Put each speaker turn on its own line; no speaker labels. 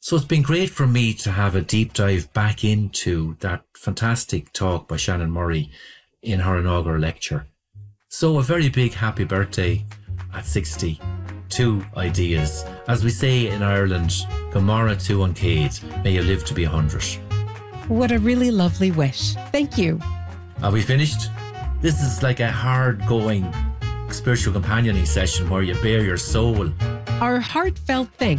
So it's been great for me to have a deep dive back into that fantastic talk by Shannon Murray in her inaugural lecture. So a very big happy birthday at 60 to Ideas. As we say in Ireland, Gamara to Uncade, may you live to be 100.
What a really lovely wish. Thank you.
Are we finished? This is like a hard-going spiritual companioning session where you bare your soul.
Our heartfelt thanks